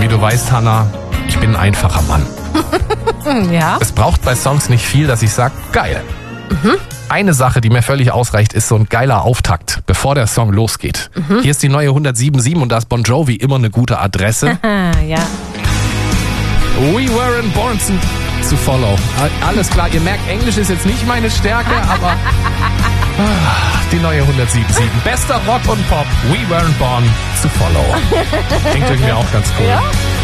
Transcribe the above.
wie du weißt, Hannah, ich bin ein einfacher Mann. Ja. Es braucht bei Songs nicht viel, dass ich sage, geil. Eine Sache, die mir völlig ausreicht, ist so ein geiler Auftakt, bevor der Song losgeht. Hier ist die neue 107.7 und da ist Bon Jovi immer eine gute Adresse. Ja. We weren't born to follow. Alles klar, ihr merkt, Englisch ist jetzt nicht meine Stärke, aber die neue 107.7. Bester Rock und Pop. We weren't born to follow. Klingt irgendwie auch ganz cool. Ja.